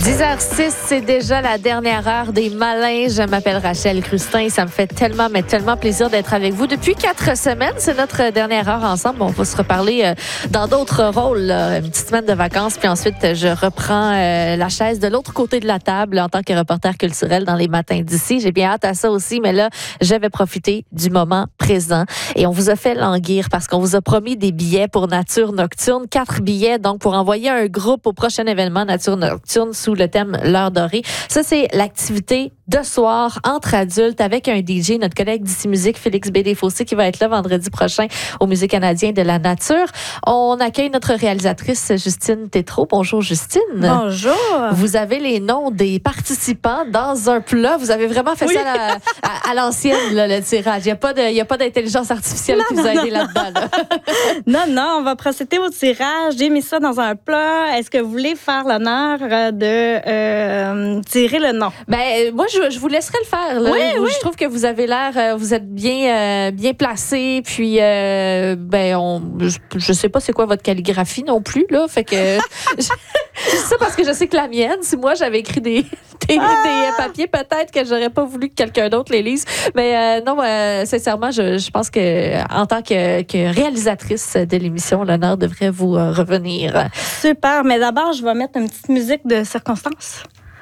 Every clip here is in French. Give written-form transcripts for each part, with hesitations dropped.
10h06, c'est déjà la dernière heure des malins. Je m'appelle Rachel Crustin. Ça me fait tellement, mais tellement plaisir d'être avec vous. Depuis 4 semaines, c'est notre dernière heure ensemble. On va se reparler dans d'autres rôles. Là. Une petite semaine de vacances, puis ensuite, je reprends la chaise de l'autre côté de la table en tant que reporter culturel dans les matins d'ici. J'ai bien hâte à ça aussi, mais là, je vais profiter du moment présent. Et on vous a fait languir parce qu'on vous a promis des billets pour Nature Nocturne. 4 billets, donc, pour envoyer un groupe au prochain événement Nature Nocturne sous le thème L'heure dorée. Ça, c'est l'activité de soir entre adultes avec un DJ, notre collègue d'ici Musique, Félix Bédé-Fossé, qui va être là vendredi prochain au Musée canadien de la nature. On accueille notre réalisatrice Justine Tétrault. Bonjour, Justine. Bonjour. Vous avez les noms des participants dans un plat. Vous avez vraiment fait ça à l'ancienne, là, le tirage. Il n'y a pas d'intelligence artificielle qui vous a aidé là-dedans. Là. Non, on va procéder au tirage. J'ai mis ça dans un plat. Est-ce que vous voulez faire l'honneur de tirer le nom? Ben, moi, je vous laisserai le faire. Là. Oui. Je trouve que vous avez l'air, vous êtes bien placé. Puis, je sais pas c'est quoi votre calligraphie non plus là. Fait que je dis ça parce que je sais que la mienne, si moi j'avais écrit des papiers, peut-être que j'aurais pas voulu que quelqu'un d'autre les lise. Mais non, sincèrement, je pense que en tant que réalisatrice de l'émission, l'honneur devrait vous revenir. Super. Mais d'abord, je vais mettre une petite musique de circonstance.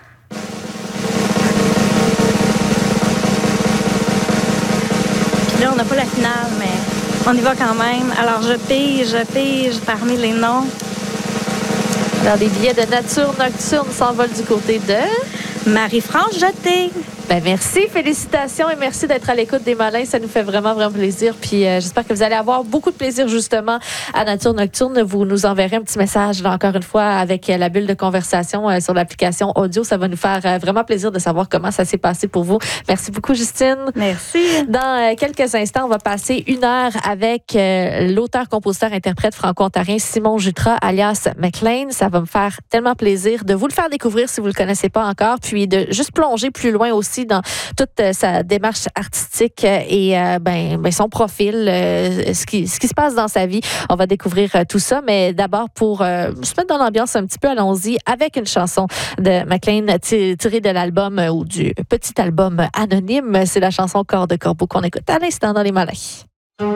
Là, on n'a pas la finale, mais on y va quand même. Alors, je pige parmi les noms. Alors, les billets de Nature Nocturne s'envolent du côté de Marie-France Jeté. Ben merci, félicitations et merci d'être à l'écoute des malins. Ça nous fait vraiment, vraiment plaisir. Puis j'espère que vous allez avoir beaucoup de plaisir justement à Nature Nocturne. Vous nous enverrez un petit message, là, encore une fois, avec la bulle de conversation sur l'application audio. Ça va nous faire vraiment plaisir de savoir comment ça s'est passé pour vous. Merci beaucoup, Justine. Merci. Dans quelques instants, on va passer 1 heure avec l'auteur, compositeur, interprète franco-ontarien Simon Jutras, alias McLean. Ça va me faire tellement plaisir de vous le faire découvrir si vous le connaissez pas encore, puis de juste plonger plus loin aussi dans toute sa démarche artistique et son profil, ce qui se passe dans sa vie. On va découvrir tout ça, mais d'abord pour se mettre dans l'ambiance un petit peu, allons-y avec une chanson de McLean tirée de l'album ou du petit album anonyme. C'est la chanson Corps de Corbeau qu'on écoute à l'instant dans les malins.